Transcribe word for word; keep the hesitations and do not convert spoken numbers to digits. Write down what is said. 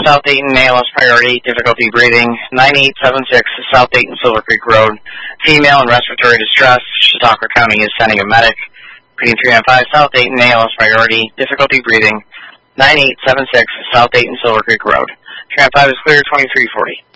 South Dayton, A L S priority, difficulty breathing. nine eight seven six, South Dayton, Silver Creek Road. Female in respiratory distress. Chautauqua County is sending a medic. Reading three nine five, South Dayton, A L S priority, difficulty breathing. nine eight seven six, South Dayton, Silver Creek Road. three nine five is clear, twenty-three forty.